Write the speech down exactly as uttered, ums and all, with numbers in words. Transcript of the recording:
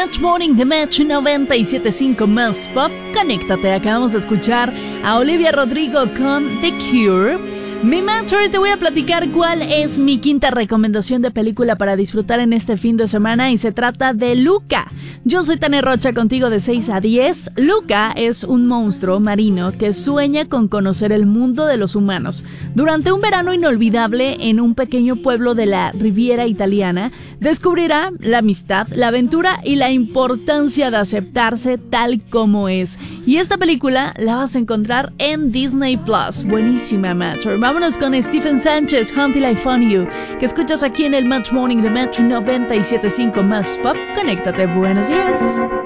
Match Morning de Match noventa y siete punto cinco más Pop. Conéctate, acabamos de escuchar a Olivia Rodrigo con The Cure. Mi Matcher, te voy a platicar cuál es mi quinta recomendación de película para disfrutar en este fin de semana y se trata de Luca. Yo soy Tania Rocha contigo de seis a diez. Luca es un monstruo marino que sueña con conocer el mundo de los humanos. Durante un verano inolvidable en un pequeño pueblo de la Riviera italiana, descubrirá la amistad, la aventura y la importancia de aceptarse tal como es. Y esta película la vas a encontrar en Disney Plus. Buenísima, Matcher. Vámonos con Stephen Sánchez, Until I Found You, que escuchas aquí en el Match Morning de Match noventa y siete punto cinco más Pop. Conéctate, buenos días.